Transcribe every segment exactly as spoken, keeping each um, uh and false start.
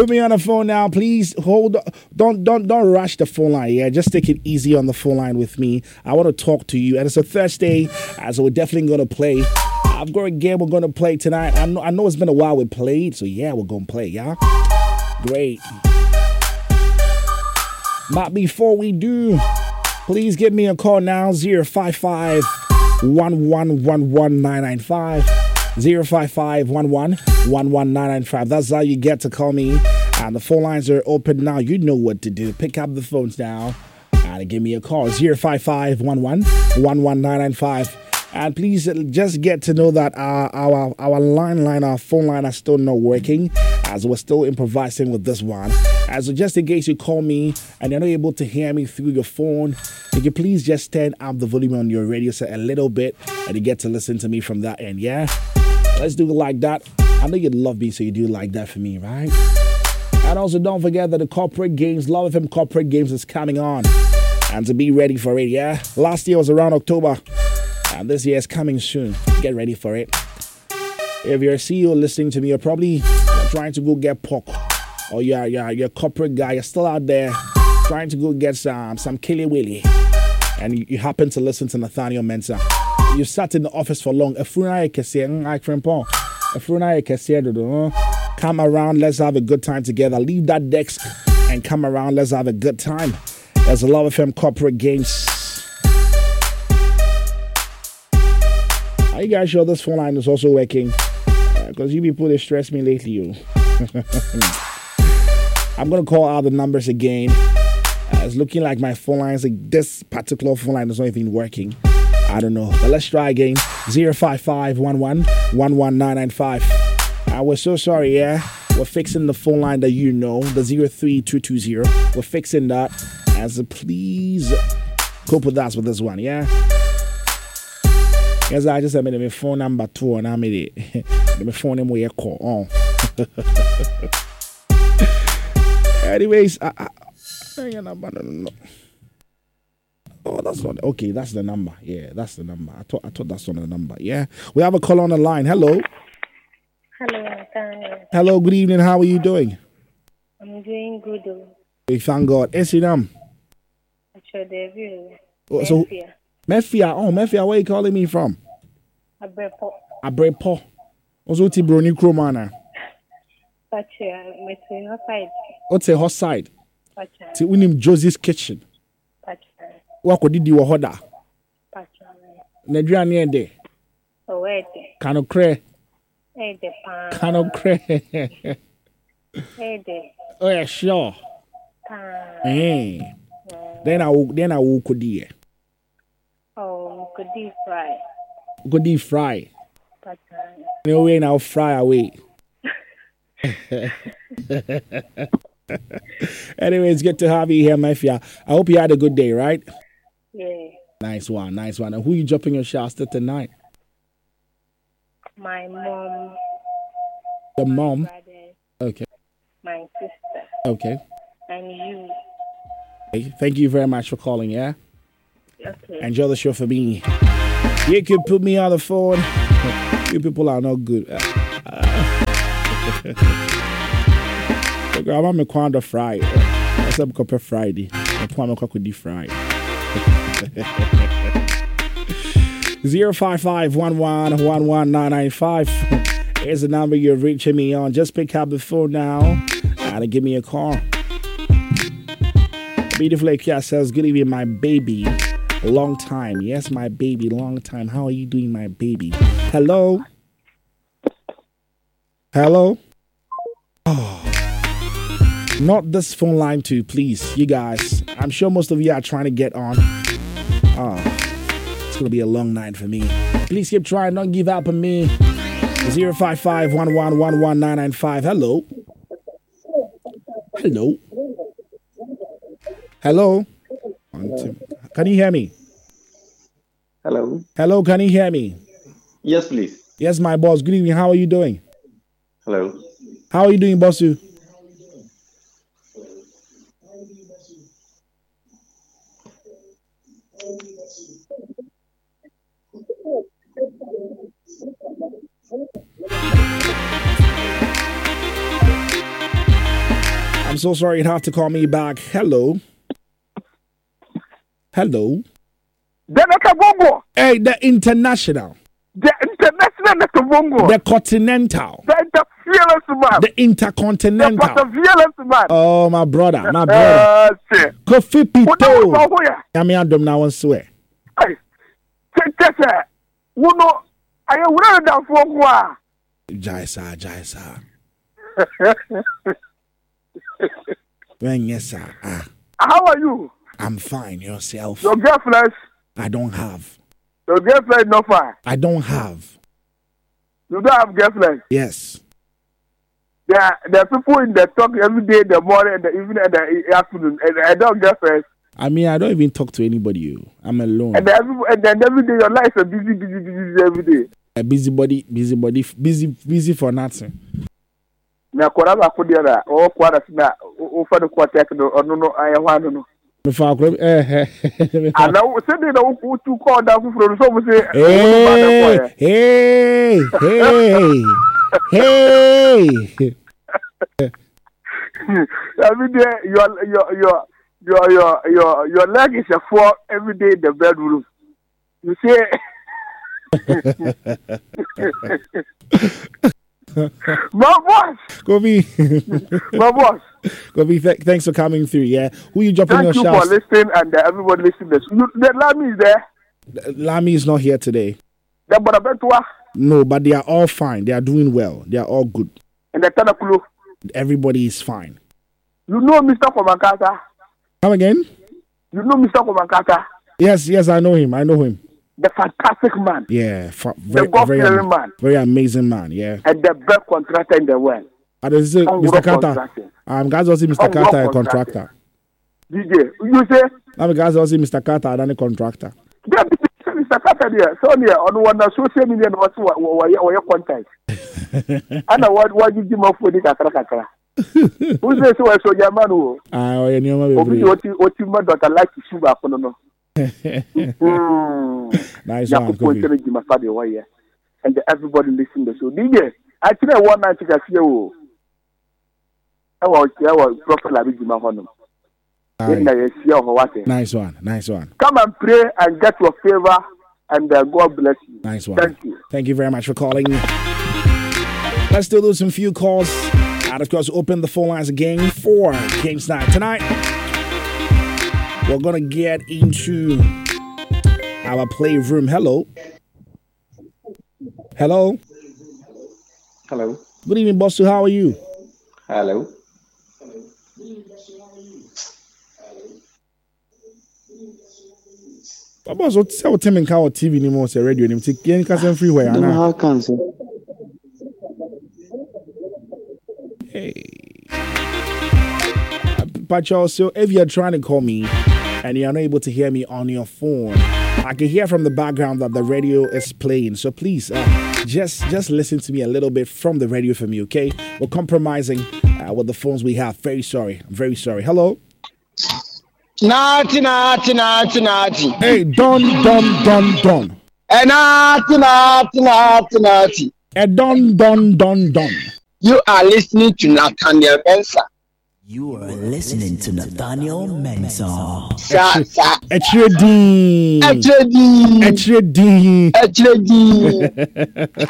Put me on the phone now, please. Hold. Don't don't don't rush the phone line. Yeah, just take it easy on the phone line with me. I want to talk to you, and it's a Thursday, uh, so we're definitely gonna play. I've got a game we're gonna play tonight. I know I know it's been a while we played, so yeah, we're gonna play. Yeah, great. But before we do, please give me a call now. zero five five, one one one one, nine nine five. zero five five, one one one one, nine nine five. That's how you get to call me. And the phone lines are open now. You know what to do. Pick up the phones now and give me a call. zero five five, one one one one, nine nine five. And please just get to know that our our our line line, our phone line are still not working, as we're still improvising with this one. As so just in case you call me and you're not able to hear me through your phone, could you please just turn up the volume on your radio set a little bit and you get to listen to me from that end, yeah? Let's do it like that. I know you love me, so you do like that for me, right? And also don't forget that the corporate games, Love F M corporate games is coming on. And to be ready for it, yeah? Last year was around October. And this year is coming soon. Get ready for it. If you're a C E O listening to me, you're probably trying to go get pork. Or you're, you're, you're a corporate guy. You're still out there trying to go get some, some Killy Willy. And you, you happen to listen to Nathaniel Mensah. You sat in the office for long. Come around, let's have a good time together. Leave that desk and come around, let's have a good time. There's a lot of them corporate games. Are you guys sure this phone line is also working? Because uh, you people, they stress me lately, you. I'm going to call out the numbers again. Uh, it's looking like my phone line is like this particular phone line is not even working. I don't know. But let's try again. zero five five, one one one one, nine nine five. Uh, we're so sorry, yeah? We're fixing the phone line that you know, the zero three two two zero. We're fixing that. As a please cope with us with this one, yeah? Yes, I just made my phone number two and I made it. My phone number will call on. Anyways, I, I, I don't know. Oh, that's not okay. That's the number. Yeah, that's the number. I thought I thought that's on the number. Yeah, we have a call on the line. Hello. Hello, Nathaniel. Hello. Good evening. How are you doing? I'm doing good. We thank God. Esinam. Actually, debut. Oh, so Mefia. Oh, Mefia. Where are you calling me from? Abrepo. Abrepo. Also, ti broni kromana. Pacha. What's hot side? What's a hot side? Pacha. Ti unim Josie's kitchen. Pacha. Wako didi wo hoda. Pacha. Nedra ni ende. Oh, wait. Kano kre. Ede pan. Kano kre. Ede. Oh yeah, sure. Pan. Hey. Then I will, then I will kodi. Oh, could deep fry. Kodi fry. Pacha. No way now fry away. Anyway, it's good to have you here, Mafia. I hope you had a good day, right? Yeah. Nice one, nice one. And who you dropping your shots to tonight? My mom. The mom? Brother, okay. my sister. Okay. And you. Okay. Thank you very much for calling, yeah? Okay. Enjoy the show for me. You can put me on the phone. You people are not good. Uh, uh. I'm a quando fry. That's a copper Friday. I'm a cocky fry. Zero five five one one one one nine nine five is the number you're reaching me on. Just pick up the phone now and give me a call. Beautiful Akia says, good evening, my baby. Long time. Yes, my baby, long time. How are you doing, my baby? Hello? Hello? Oh. Not this phone line too, please. You guys. I'm sure most of you are trying to get on. Oh. It's going to be a long night for me. Please keep trying. Don't give up on me. zero five five one one one one nine nine five. Hello? Hello? Hello? Can you hear me? Hello. Hello, can you hear me? Yes, please. Yes, my boss. Good evening. How are you doing? Hello. How are you doing, bossu? I'm so sorry you'd have to call me back. Hello. Hello. Hey, the international. The international Bongo. The continental. The interference man. The intercontinental. The interference man. Oh, my brother, my brother. Uh, Kofi Pito. Yami Adam now one swear. Hey, Tessa, Uno, I am running down for one. Jaisa, Jaisa. When yes, sir. Ah. How are you? I'm fine. Yourself? Your girlfriend? I don't have. Your girlfriend not fine. I don't have. You don't have girlfriend? Yes. There are, there are people in the talk every day, the morning, and the evening, and the afternoon, and I don't get friends. I mean, I don't even talk to anybody. You, I'm alone. And, every, and then every day, your life is busy, busy, busy, busy every day. A busybody, busybody, busy, busy for nothing. Na kora ba ko dia o kwara na o fa de kwata ke no no ayewa no no me fa ko eh eh ana o se de na o tu ko da fu fro so mo se hey hey hey every day your your your your your your your leg is a four every day in the bedroom you say my boss, Kobe. my boss, Kobe. Th- thanks for coming through. Yeah, who you dropping Thank your you shouts? for listening, and uh, everybody listening. This. You, the Lamy is there. Lamy is not here today. The Bonaventura. No, but they are all fine. They are doing well. They are all good. And the Tanakulu. Everybody is fine. You know Mister Komankata. Come again? You know Mister Komankata. Yes, yes, I know him. I know him. The fantastic man. Yeah, fa- very, the very, very am- man. very amazing man. Yeah. And the best contractor in the world. And this is Mister Carter. Um, guys, also Mister Carter, a contractor. D J, you say? I'm guys, also Mister Carter, and a contractor. Yeah, Mister Carter there. So yeah, on one social media, what's what your contact? And what what you give up for the Kakara? Who's this? So so your man? Ah, oh, you know, Obi what you what you mad that I like to shoot up on no. Nice one, Kobe. And everybody listen to the show. D J, I think I want to see you. I was I was proper like Jima Honum. Nice one, nice one. Come and pray and get your favor, and uh, God bless you. Nice one. Thank you. Thank you very much for calling. Let's still do some few calls. And of course, open the phone lines again for Games Night tonight. We're gonna get into our playroom. Hello. Hello. Hello. Good evening, Bosu. How are you? Hello. Boss, what's our team in car T V anymore? Say radio anymore. Take any cousin freeway. How can say? Hey. But also, if you're trying to call me and you're not able to hear me on your phone, I can hear from the background that the radio is playing. So please, uh, just just listen to me a little bit from the radio for me, okay? We're compromising uh, with the phones we have. Very sorry. I'm very sorry. Hello? Nati, nati, nati, nati. Hey, Don, Don, Don, Don. Eh, nati, nati, nati, nati. Eh, Don, Don, Don, Don. You are listening to Nathaniel Mensah. You are listening to Nathaniel Mensah. Sa, sa. Echedi. Echedi. Echedi. Echedi.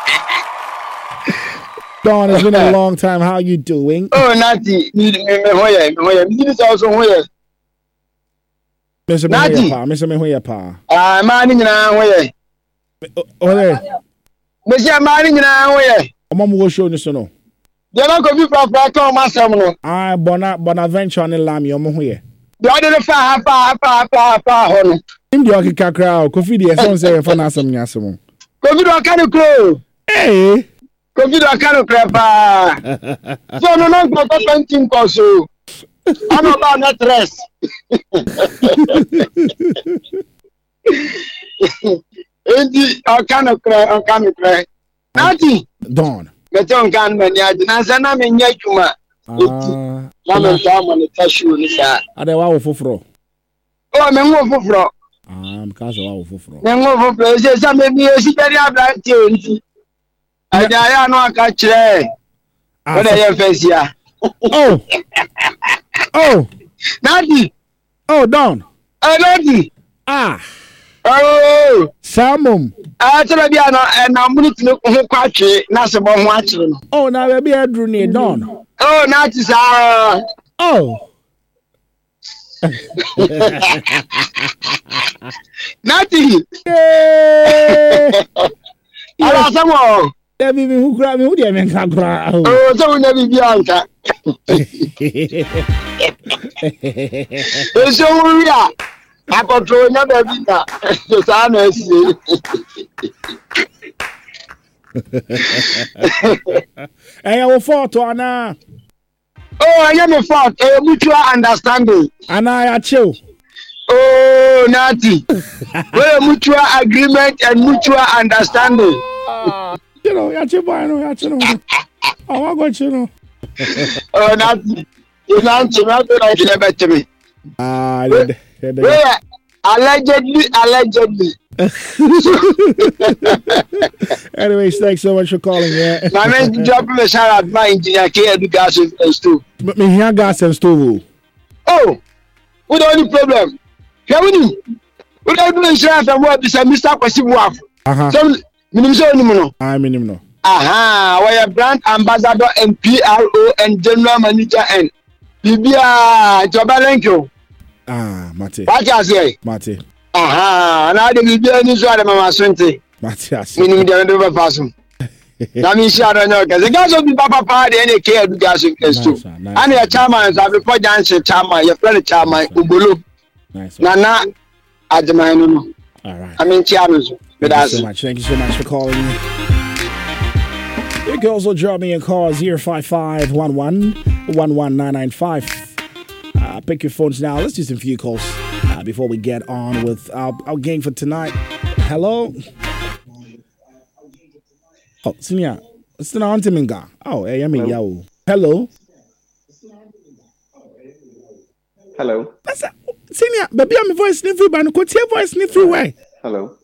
Don, it's been a long time. How you doing? Oh, Nati. Me, me, me, hoye, me, hoye. Me, this also hoye. Mister Nati. Mehoya Pa. Mister Mehoya Pa. Ah, mani nyina hoye. Ole. Mesia mani nyina hoye. Omo mo show ni so no. They not go be from Franco Masam no. Ah, Bona Bonaventure ne Lamy omo ho ye. The other fa fa fa fa fa ho no. Him the okika kra o Kofi the son say for na asem nyasem. Kofi do kan kro. Eh. Kofi do kan kra pa. So no no go twenty koso. I'm about not rest. Endi o kan kra o kan kra. Nati. Don. Meton kan mania na sana me nya dwuma. Ah. Mama ta mo ne tashu ni sa. Ade wa wo foforo. O me ngo foforo. Ah, because wa wo foforo. Me ngo foforo se sa me bi esi beri abranti enti. Aja ya no aka kire. Ah, Oda ye fesia. Oh. Oh. Nati. Oh, Don. Oh, Nati. Ah. Oh. Salmon. Ah, tell me, and I'm going to look who catch it. That's about watching. Oh, now baby, I drew near Don. Oh, Nati, sir. Oh. Nati. Yeah. Ala samo. Baby, who grab me? Who did I can't cry? Oh, so we never be anka. So we are. I control your baby. The son is. Hey, I will fall to Anna. Oh, I am a fault. A mutual understanding. Anna, I chill. Oh, Nati. Well, mutual agreement and mutual understanding. You know, I chill, I know, I chill. Oh, I got you know. Oh, Nati. You can't like to me. Ah, yeah. Allegedly, allegedly. Anyways, thanks so much for calling. Yeah. My man dropping a shout out my engineer K do gas and stove. But me here gas and stove. Oh, what the only problem? Here we do. We don't do insurance and what is a Mister Kwasibu. Uh-huh. So, minimum so no. I mean no. Aha, we are brand ambassador and P R O and general manager and Bibia Jobalenko. Ah, Mate. What you say? Mate. Aha, now the Bibia news are Mama Swente. Mate. Minimum the over person. Na mi share no cause the guys will be papa party and care do gas and stove. And your chairman have before dance chairman, your friend chairman Ubulu. Nice. Nana Adamano. All right. I mean Chianos. Thank you so much. Thank you so much for calling me. You can also drop me a call zero five five one one one one nine nine five. Uh, pick your phones now. Let's do some few calls uh, before we get on with our, our game for tonight. Hello. Oh, senior. It's the Antiminga. Oh, hey, I'm Yao. Hello. Hello. That's a senior. Baby, I'm voice sniffy, but I'm voice sniffy way. Hello.